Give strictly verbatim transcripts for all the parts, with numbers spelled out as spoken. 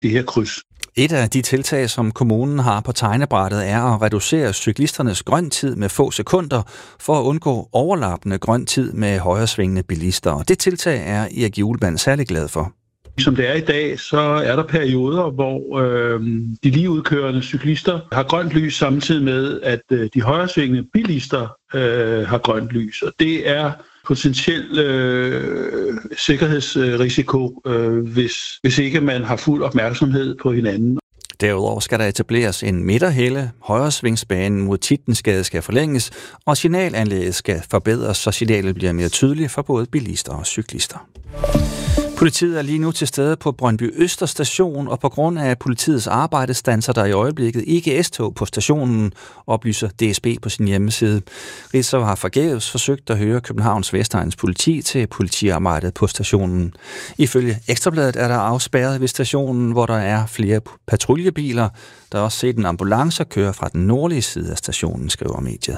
det her kryds. Et af de tiltag, som kommunen har på tegnebrættet, er at reducere cyklisternes grøntid med få sekunder for at undgå overlappende grøntid med højresvingende bilister. Og det tiltag er Erik Hjulmand særlig glad for. Som det er i dag, så er der perioder, hvor øh, de lige udkørende cyklister har grønt lys samtidig med, at øh, de højresvingende bilister øh, har grønt lys. Og det er potentiel øh, sikkerhedsrisiko, øh, hvis, hvis ikke man har fuld opmærksomhed på hinanden. Derudover skal der etableres en midterhælde, højresvingsbanen mod Tietgensgade skal forlænges, og signalanlægget skal forbedres, så signalet bliver mere tydeligt for både bilister og cyklister. Politiet er lige nu til stede på Brøndby Øster station, og på grund af politiets arbejde standser der i øjeblikket ikke S-tog på stationen, oplyser D S B på sin hjemmeside. Ritzau har forgæves forsøgt at høre Københavns Vestegns politi til politiarbejdet på stationen. Ifølge Ekstrabladet er der afspærret ved stationen, hvor der er flere patruljebiler. Der er også set en ambulance køre fra den nordlige side af stationen, skriver mediet.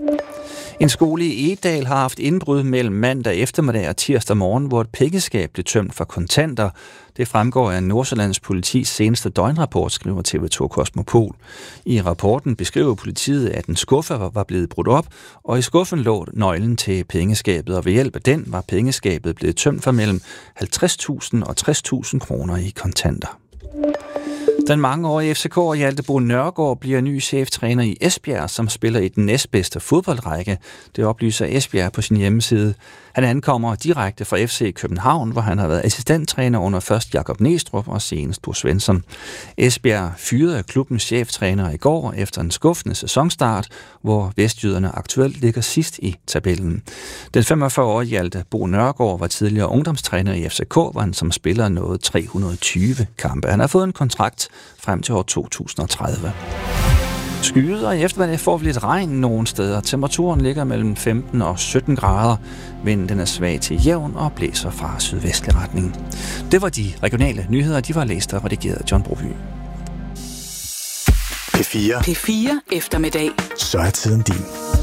En skole i Egedal har haft indbrud mellem mandag eftermiddag og tirsdag morgen, hvor et pengeskab blev tømt for kontanter. Det fremgår af Nordsjællands politis seneste døgnrapport, skriver T V to Kosmopol. I rapporten beskriver politiet, at en skuffe var blevet brudt op, og i skuffen lå nøglen til pengeskabet, og ved hjælp af den var pengeskabet blevet tømt for mellem halvtreds tusind og tres tusind kroner i kontanter. Den mangeårige F C K'er Hjalte Bo Nørgaard bliver ny cheftræner i Esbjerg, som spiller i den næstbedste fodboldrække. Det oplyser Esbjerg på sin hjemmeside. Han ankommer direkte fra F C København, hvor han har været assistenttræner under først Jakob Næstrup og senest Bo Svensson. Esbjerg fyrede klubbens cheftræner i går efter en skuffende sæsonstart, hvor vestjyderne aktuelt ligger sidst i tabellen. Den femogfyrre-årige Hjalte Bo Nørgaard var tidligere ungdomstræner i F C K, hvor han som spiller nåede tre hundrede og tyve kampe. Han har fået en kontrakt frem til år to tusind og tredive. Skyet, og i eftermiddag får vi lidt regn nogle steder. Temperaturen ligger mellem femten og sytten grader. Vinden den er svag til jævn og blæser fra sydvestlig retning. Det var de regionale nyheder, de var læst og redigeret af John Broby. P fire. P fire eftermiddag. Så er tiden din.